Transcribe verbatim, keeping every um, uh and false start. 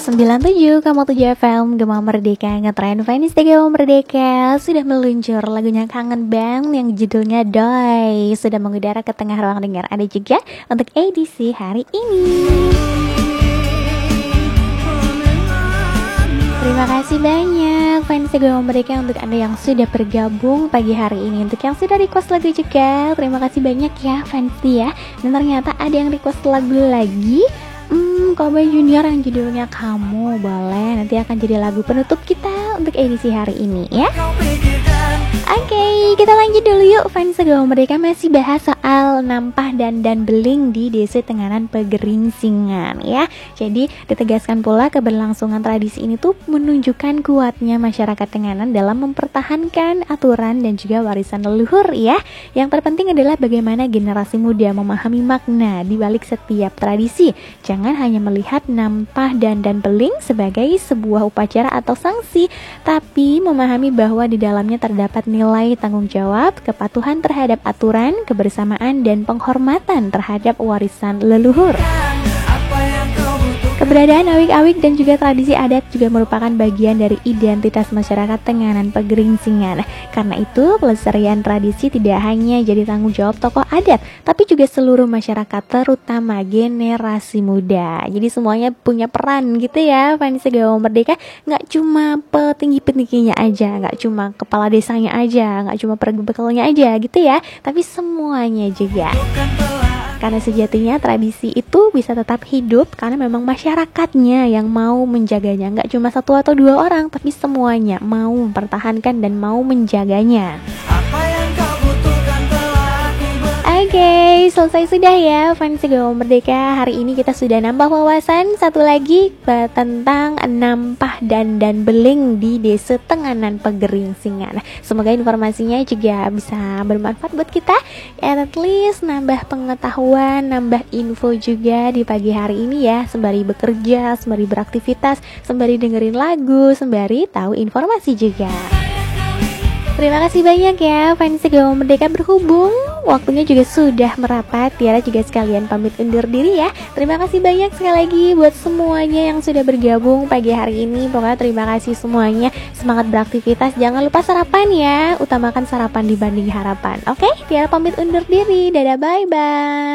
sembilan puluh tujuh koma tujuh F M Gema Merdeka ngetren fans di Gema Merdeka sudah meluncur lagunya Kangen Band yang judulnya Doi sudah mengudara ke tengah ruang dengar Anda juga untuk edisi hari ini. Terima kasih banyak fans Gema Merdeka untuk Anda yang sudah bergabung pagi hari ini. Untuk yang sudah request lagu juga, terima kasih banyak ya fans ya. Dan ternyata ada yang request lagu lagi. Hmm, Cowboy Junior yang judulnya Kamu boleh nanti akan jadi lagu penutup kita untuk edisi hari ini ya. Oke, okay, kita lanjut dulu yuk fans Gema Merdeka masih bahas soal nampah dan dan beling di Desa Tenganan Pegeringsingan ya. Jadi ditegaskan pula keberlangsungan tradisi ini tuh menunjukkan kuatnya masyarakat Tenganan dalam mempertahankan aturan dan juga warisan leluhur ya. Yang terpenting adalah bagaimana generasi muda memahami makna di balik setiap tradisi. Jangan hanya melihat nampah dan dan beling sebagai sebuah upacara atau sanksi, tapi memahami bahwa di dalamnya terdapat nilai tanggung jawab, kepatuhan terhadap aturan, kebersamaan, dan penghormatan terhadap warisan leluhur. Keberadaan awik-awik dan juga tradisi adat juga merupakan bagian dari identitas masyarakat Tenganan Pegeringsingan. Karena itu, pelestarian tradisi tidak hanya jadi tanggung jawab tokoh adat, tapi juga seluruh masyarakat, terutama generasi muda. Jadi semuanya punya peran gitu ya, fans Gema Merdeka. Nggak cuma petinggi-petingginya aja, nggak cuma kepala desanya aja, nggak cuma perbekalnya aja gitu ya, tapi semuanya juga. Karena sejatinya tradisi itu bisa tetap hidup karena memang masyarakatnya yang mau menjaganya. Nggak cuma satu atau dua orang, tapi semuanya mau mempertahankan dan mau menjaganya. Oke, okay, selesai sudah ya fans Gema Merdeka. Hari ini kita sudah nambah wawasan satu lagi tentang nampah dan dan beling di Desa Tenganan Pegeringsingan. Semoga informasinya juga bisa bermanfaat buat kita. At least nambah pengetahuan, nambah info juga di pagi hari ini ya. Sembari bekerja, sembari beraktivitas, sembari dengerin lagu, sembari tahu informasi juga. Terima kasih banyak ya fans Gema Merdeka berhubung. Waktunya juga sudah merapat. Tiara juga sekalian pamit undur diri ya. Terima kasih banyak sekali lagi buat semuanya yang sudah bergabung pagi hari ini. Pokoknya terima kasih semuanya. Semangat beraktivitas. Jangan lupa sarapan ya. Utamakan sarapan dibanding harapan. Oke, Tiara pamit undur diri. Dadah, bye-bye.